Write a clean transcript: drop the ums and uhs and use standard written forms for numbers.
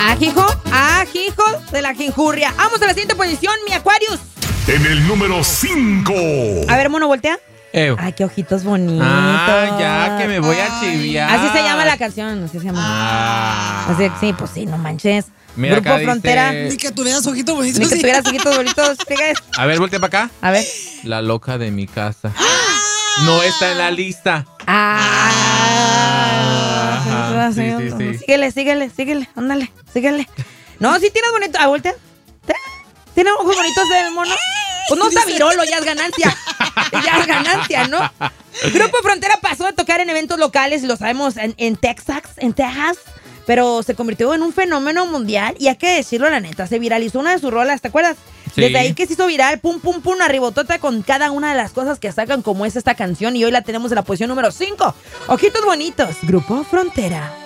Ajijo de la jinjurria. Vamos a la siguiente posición, mi Aquarius. En el número 5. A ver, mono, voltea. Ay, qué ojitos bonitos. Ya que me voy a chiviar. Así se llama la canción, así se llama. Así, sí, pues sí, no manches. Mira, Grupo acá Frontera. dice... Ni que tuvieras ojitos bonitos. Ni que tuvieras ojitos bonitos. A ver, voltea para acá. A ver. La loca de mi casa. No está en la lista. Sí. Síguele, ándale, síguele. No, sí tienes bonito. Ah, voltea. ¿Tiene ojos bonitos el mono? Pues no está virolo, ya es ganancia. Ya es ganancia, ¿no? Grupo Frontera pasó a tocar en eventos locales, lo sabemos, en Texas, pero se convirtió en un fenómeno mundial y hay que decirlo la neta, se viralizó una de sus rolas, ¿te acuerdas? Sí. Desde ahí que se hizo viral, pum, arribotota con cada una de las cosas que sacan como es esta canción y hoy la tenemos en la posición número 5. Ojitos bonitos, Grupo Frontera.